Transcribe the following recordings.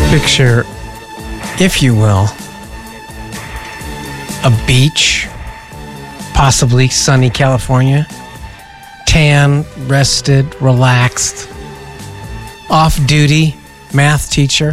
Picture, if you will, a beach, possibly sunny California, tan, rested, relaxed, off-duty math teacher.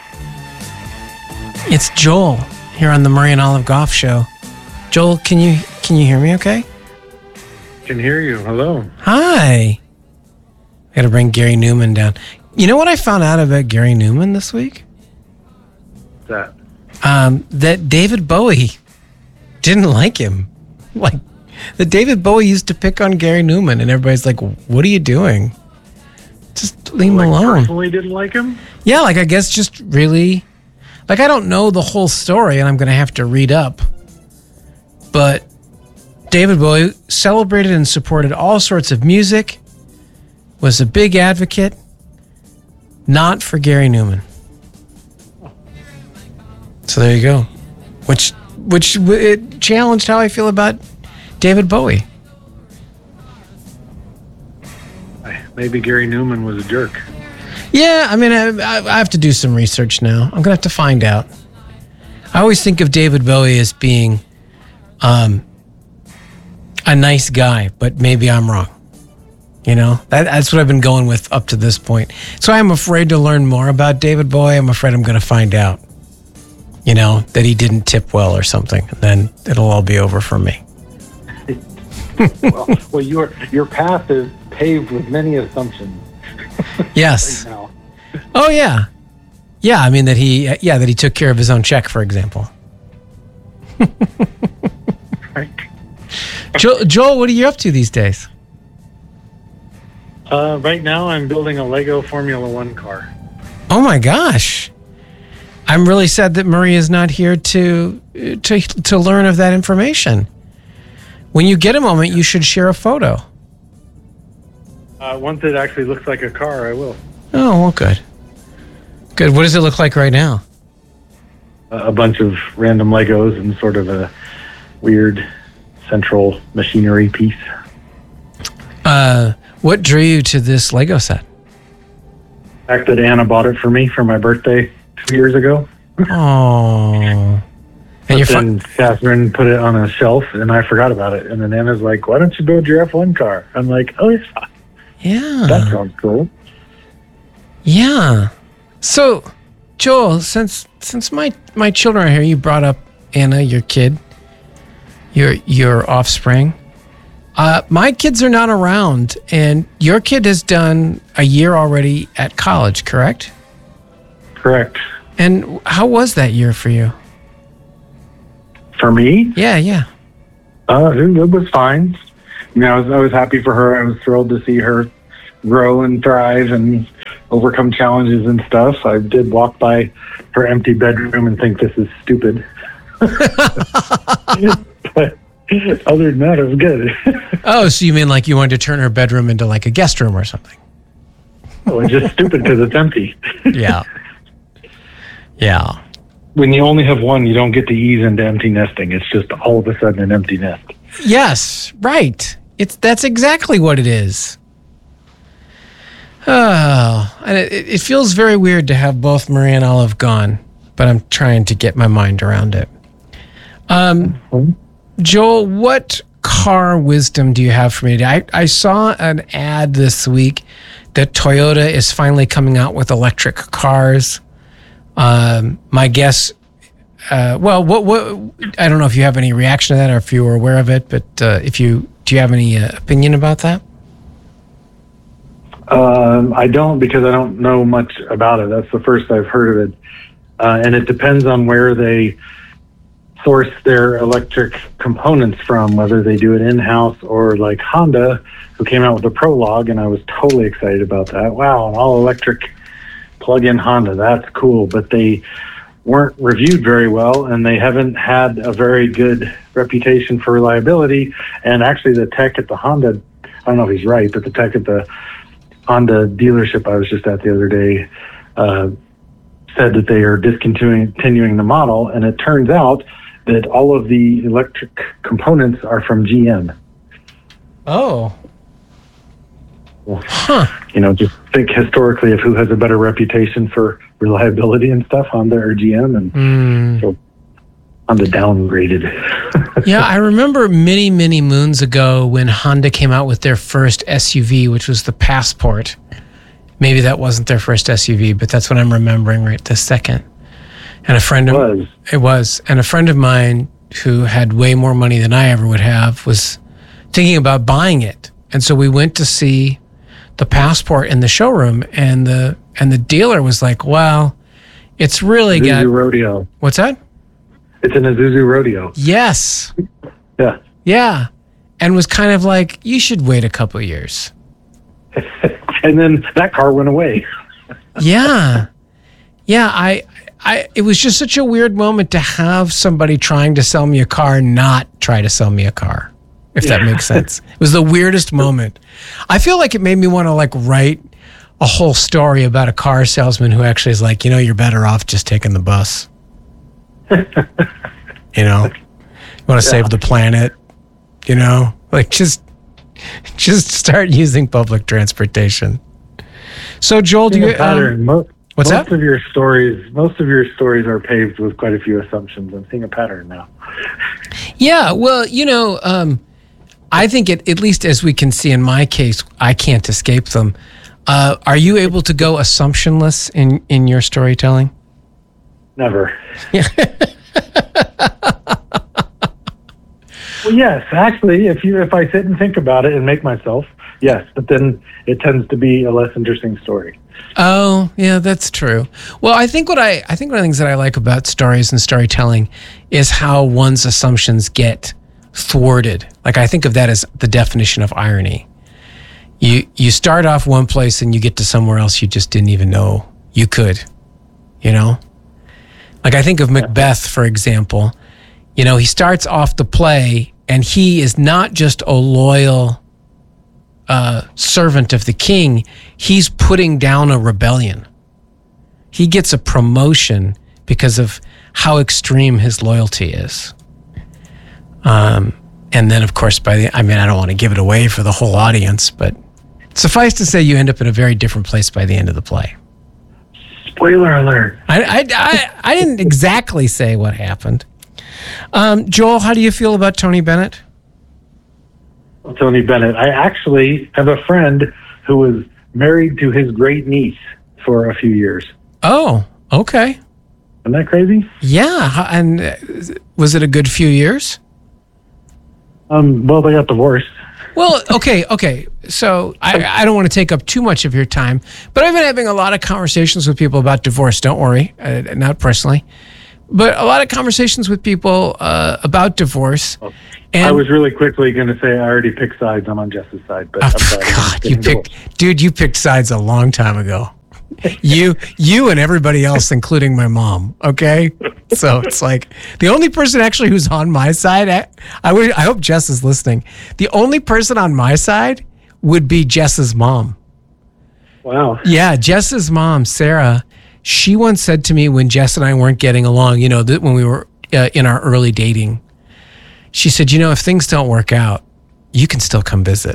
It's Joel here on the Murray and Olive Goff Show. Joel, can you hear me okay? Can hear you. Hello. Hi. I got to bring Gary Newman down. You know what I found out about Gary Newman this week? That David Bowie didn't like him. Like, that David Bowie used to pick on Gary Newman, and everybody's like, what are you doing? Just leave him alone. Personally didn't like him? Yeah, I guess just really... I don't know the whole story, and I'm going to have to read up. But David Bowie celebrated and supported all sorts of music, was a big advocate, not for Gary Newman. So there you go. Which it challenged how I feel about David Bowie. Maybe Gary Newman was a jerk. Yeah, I mean, I have to do some research now. I'm going to have to find out. I always think of David Bowie as being a nice guy, but maybe I'm wrong. You know, that's what I've been going with up to this point. So I'm afraid to learn more about David Bowie. I'm afraid I'm going to find out, you know, that he didn't tip well or something. And then it'll all be over for me. well, your path is paved with many assumptions. Yes. Right now. Oh, yeah. Yeah, I mean that he took care of his own check, for example. Right. Joel, what are you up to these days? Right now, I'm building a Lego Formula One car. Oh my gosh! I'm really sad that Murray is not here to learn of that information. When you get a moment, you should share a photo. Once it actually looks like a car, I will. Oh, well, good. Good. What does it look like right now? A bunch of random Legos and sort of a weird central machinery piece. What drew you to this Lego set? The fact that Anna bought it for me for my birthday 2 years ago. Oh. And then Catherine put it on a shelf, and I forgot about it. And then Anna's like, why don't you build your F1 car? I'm like, oh, yeah. Yeah. That sounds cool. Yeah. So, Joel, since my children are here, you brought up Anna, your kid, your offspring. My kids are not around, and your kid has done a year already at college, correct? Correct. And how was that year for you? For me? Yeah. It was fine. You know, I was happy for her. I was thrilled to see her grow and thrive and overcome challenges and stuff. I did walk by her empty bedroom and think this is stupid. But other than that, it was good. Oh, so you mean like you wanted to turn her bedroom into like a guest room or something? Oh, it's just stupid because it's empty. Yeah. Yeah. When you only have one, you don't get to ease into empty nesting. It's just all of a sudden an empty nest. Yes, right. That's exactly what it is. Oh, and it feels very weird to have both Murray and Olive gone, but I'm trying to get my mind around it. Joel, what car wisdom do you have for me today? I saw an ad this week that Toyota is finally coming out with electric cars. My guess, what I don't know if you have any reaction to that or if you were aware of it, but do you have any opinion about that? I don't, because I don't know much about it. That's the first I've heard of it. And it depends on where they source their electric components from, whether they do it in-house or like Honda, who came out with the Prologue, and I was totally excited about that. Wow, an all-electric plug-in Honda, that's cool. But they weren't reviewed very well, and they haven't had a very good reputation for reliability. And actually the tech at the Honda, I don't know if he's right, but the tech at the Honda dealership I was just at the other day said that they are discontinuing the model, and it turns out that all of the electric components are from GM. Oh. Just think historically of who has a better reputation for reliability and stuff, Honda or GM, and so Honda downgraded. Yeah, I remember many, many moons ago when Honda came out with their first SUV, which was the Passport. Maybe that wasn't their first SUV, but that's what I'm remembering right this second. And a friend of and a friend of mine who had way more money than I ever would have was thinking about buying it. And so we went to see the Passport in the showroom, and the dealer was like, "Well, it's really got Isuzu Rodeo." What's that? It's an Isuzu Rodeo. Yes. Yeah. Yeah. And was kind of like, you should wait a couple of years. And then that car went away. Yeah. Yeah. It was just such a weird moment to have somebody trying to sell me a car not try to sell me a car, if that makes sense. It was the weirdest moment. I feel like it made me want to write a whole story about a car salesman who actually is like, you're better off just taking the bus. You want to save the planet, just start using public transportation. So Joel, do you what's that? Most of your stories are paved with quite a few assumptions. I'm seeing a pattern now. Yeah, well, I think at least as we can see in my case, I can't escape them. Are you able to go assumptionless in your storytelling? Never. Well, yes, actually, if I sit and think about it and make myself, yes, but then it tends to be a less interesting story. Oh, yeah, that's true. Well, I think one of the things that I like about stories and storytelling is how one's assumptions get thwarted. I think of that as the definition of irony. You start off one place and you get to somewhere else you just didn't even know you could, I think of Macbeth, for example. He starts off the play and he is not just a loyal servant of the king. He's putting down a rebellion. He gets a promotion because of how extreme his loyalty is. And then, of course, I don't want to give it away for the whole audience, but suffice to say, you end up in a very different place by the end of the play. Spoiler alert. I didn't exactly say what happened. Joel, how do you feel about Tony Bennett? Tony Bennett. I actually have a friend who was married to his great niece for a few years. Oh, okay. Isn't that crazy? Yeah. And was it a good few years? Well, they got divorced. Well, okay. So I don't want to take up too much of your time, but I've been having a lot of conversations with people about divorce. Don't worry, not personally, but a lot of conversations with people about divorce. And I was really quickly going to say I already picked sides. I'm on Jess's side, but I'm sorry. God, you picked sides a long time ago. You and everybody else, including my mom. Okay, so it's the only person actually who's on my side. I hope Jess is listening. The only person on my side would be Jess's mom. Wow. Yeah, Jess's mom, Sarah. She once said to me when Jess and I weren't getting along, when we were in our early dating, she said, if things don't work out, you can still come visit.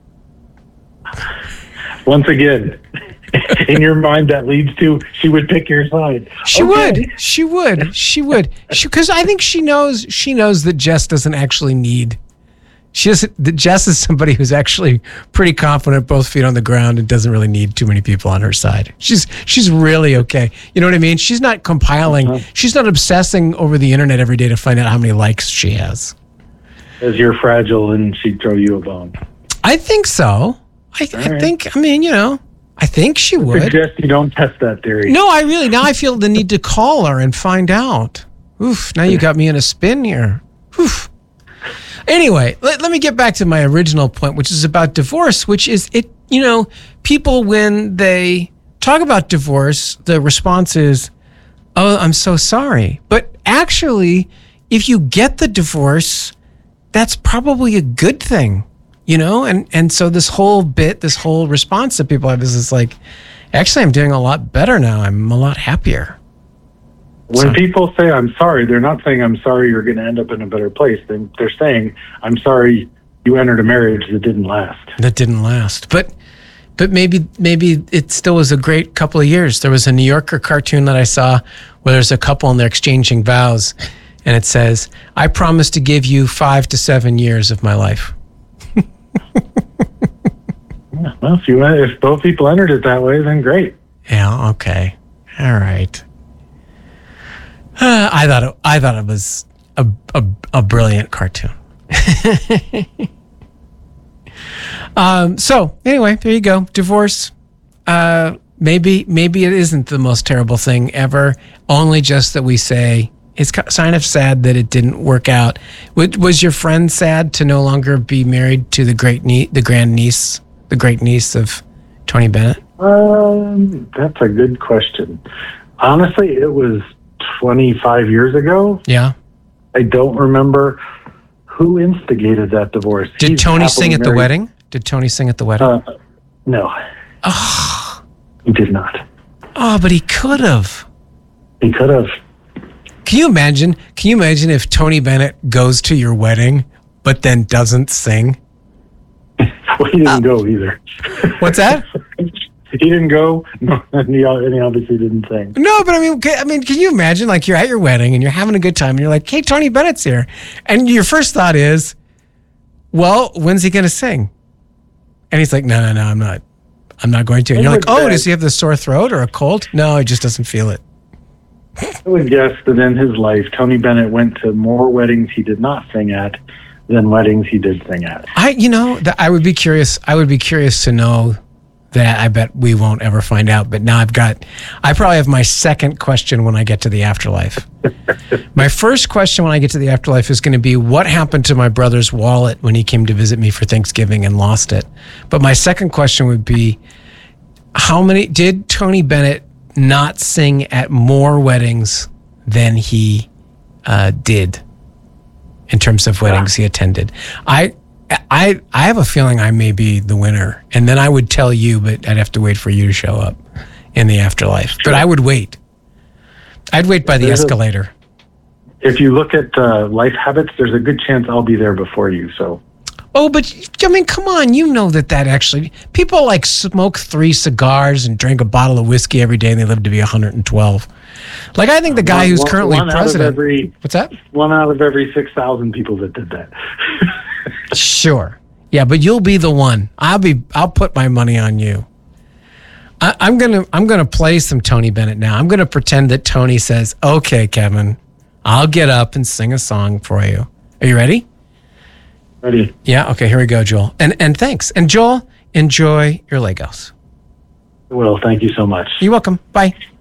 Once again, in your mind, that leads to she would pick your side. She would. Because I think she knows that Jess doesn't actually need. Jess is somebody who's actually pretty confident, both feet on the ground, and doesn't really need too many people on her side. She's really okay. You know what I mean? She's not compiling. She's not obsessing over the internet every day to find out how many likes she has. As you're fragile, and she'd throw you a bone. I think so. I think she would. I suggest you don't test that theory. No, now I feel the need to call her and find out. Oof, now you got me in a spin here. Oof. Anyway, let me get back to my original point, which is about divorce, which is people, when they talk about divorce, the response is, oh, I'm so sorry. But actually, if you get the divorce, that's probably a good thing. And so this whole response that people have is actually, I'm doing a lot better now. I'm a lot happier. When people say I'm sorry, they're not saying I'm sorry you're going to end up in a better place. They're saying I'm sorry you entered a marriage that didn't last. But, But maybe it still was a great couple of years. There was a New Yorker cartoon that I saw where there's a couple and they're exchanging vows, and it says, "I promise to give you 5 to 7 years of my life." Well, if both people entered it that way, then great. Yeah. Okay. All right. I thought it was a brilliant cartoon. So anyway, there you go. Divorce. Maybe it isn't the most terrible thing ever. Only just that we say it's kind of sad that it didn't work out. Was your friend sad to no longer be married to the great niece of Tony Bennett? That's a good question. Honestly, it was 25 years ago. Yeah. I don't remember who instigated that divorce. Did Tony sing at the wedding? No. Oh. He did not. Oh, but he could have. He could have. Can you imagine if Tony Bennett goes to your wedding, but then doesn't sing? Well, he didn't go either. What's that? He didn't go, and he obviously didn't sing. No, but I mean, can you imagine, like, you're at your wedding and you're having a good time and you're like, "Hey, Tony Bennett's here," and your first thought is, "Well, when's he going to sing?" And he's like, "No, I'm not going to." And you're like, "Oh, does he have the sore throat or a cold?" "No, he just doesn't feel it." I would guess that in his life, Tony Bennett went to more weddings he did not sing at than weddings he did sing at. I would be curious. I would be curious to know that. I bet we won't ever find out. But now I probably have my second question when I get to the afterlife. My first question when I get to the afterlife is going to be, what happened to my brother's wallet when he came to visit me for Thanksgiving and lost it? But my second question would be, did Tony Bennett not sing at more weddings than he did in terms of weddings he attended? I have a feeling I may be the winner, and then I would tell you, but I'd have to wait for you to show up in the afterlife. Sure. But I would wait. I'd wait by the escalator. If you look at life habits, there's a good chance I'll be there before you. So. Oh, but I mean, come on! You know that actually people like smoke 3 cigars and drink a bottle of whiskey every day, and they live to be 112. Like, I think the guy who's currently president. What's that? 1 out of every 6,000 people that did that. Sure. Yeah, but you'll be the one. I'll put my money on you. I'm gonna play some Tony Bennett now. I'm gonna pretend that Tony says, "Okay, Kevin, I'll get up and sing a song for you." Are you ready? Ready. Yeah, okay, here we go, Joel. And thanks. And Joel, enjoy your Legos. Well, thank you so much. You're welcome. Bye.